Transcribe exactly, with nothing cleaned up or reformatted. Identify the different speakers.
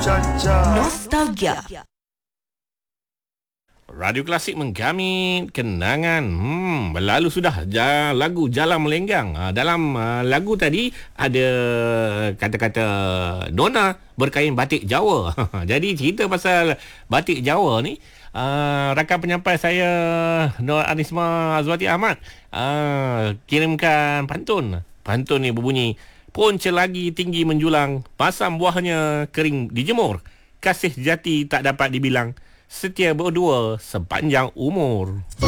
Speaker 1: Nostalgia.
Speaker 2: Radio Klasik menggamit kenangan. Hmm, berlalu sudah ja, lagu Jalan Melenggang. Ha, dalam uh, lagu tadi ada kata-kata Nona berkain batik Jawa. Jadi cerita pasal batik Jawa ni, uh, rakan penyampai saya Nur Anisma Azwati Ahmad uh, kirimkan pantun. Pantun ni berbunyi, ponca lagi tinggi menjulang, pasang buahnya kering dijemur, kasih jati tak dapat dibilang, setia berdua sepanjang umur.